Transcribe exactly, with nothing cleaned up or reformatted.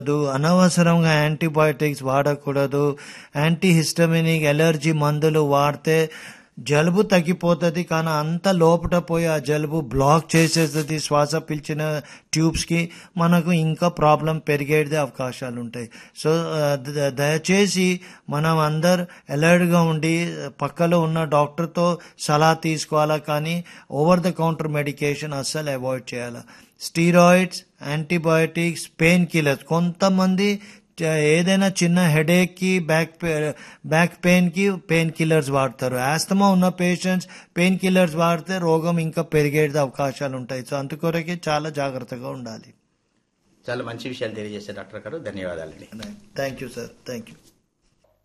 అనవసరంగా యాంటీబయాటిక్స్ వాడకూడదు. యాంటీహిస్టమినిక్ ఎలర్జీ మందులు వాడితే జలుబు తగ్గిపోతుంది, కానీ అంత లోపట పోయి ఆ జలుబు బ్లాక్ చేసేస్తుంది శ్వాస పీల్చిన ట్యూబ్స్కి, మనకు ఇంకా ప్రాబ్లం పెరిగేది అవకాశాలు ఉంటాయి. సో దయచేసి మనం అందరు అలర్ట్గా ఉండి పక్కలో ఉన్న డాక్టర్తో సలహా తీసుకోవాలా, కానీ ఓవర్ ద కౌంటర్ మెడికేషన్ అస్సలు అవాయిడ్ చేయాలి. స్టీరాయిడ్స్, యాంటీబయాటిక్స్, పెయిన్ కిల్లర్స్, కొంతమంది ఏదైనా చిన్న హెడేక్ కి బ్యాక్ బ్యాక్ పెయిన్ కి పెయిన్ కిల్లర్స్ వాడతారు. ఆస్తమా ఉన్న పేషెంట్స్ పెయిన్ కిల్లర్స్ వాడితే రోగం ఇంకా పెరిగే అవకాశాలు ఉంటాయి. సో అందుకొరకే చాలా జాగ్రత్తగా ఉండాలి. చాలా మంచి విషయాలు తెలియజేశారు డాక్టర్ గారు, ధన్యవాదాలండి. Thank you sir, thank you.